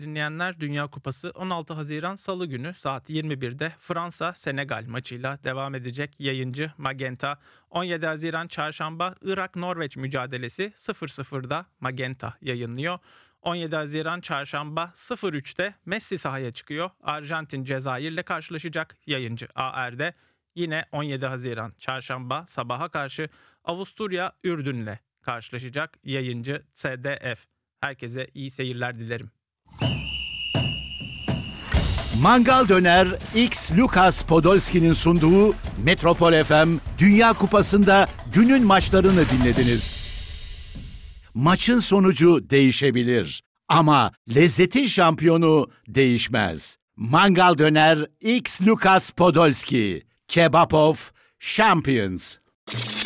Dinleyenler, Dünya Kupası 16 Haziran Salı günü saat 21'de Fransa-Senegal maçıyla devam edecek. Yayıncı Magenta. 17 Haziran Çarşamba Irak-Norveç mücadelesi 00'da Magenta yayınlıyor. 17 Haziran Çarşamba 03'te Messi sahaya çıkıyor. Arjantin Cezayir'le karşılaşacak, yayıncı AR'de. Yine 17 Haziran Çarşamba sabaha karşı Avusturya Ürdün'le karşılaşacak, yayıncı CDF. Herkese iyi seyirler dilerim. Mangal Döner X Lucas Podolski'nin sunduğu Metropol FM Dünya Kupası'nda günün maçlarını dinlediniz. Maçın sonucu değişebilir ama lezzetin şampiyonu değişmez. Mangal Döner X Lucas Podolski, Kebab of Champions.